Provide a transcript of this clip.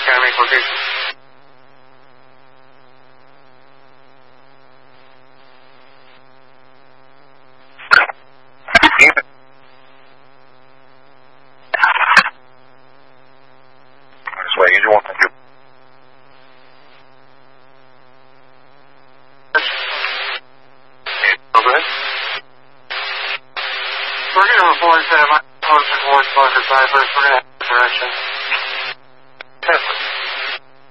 can I make location? This way, Angel 112. Go ahead. We're going to report that my close to voice marker cyber. We're going to have direction. Yes.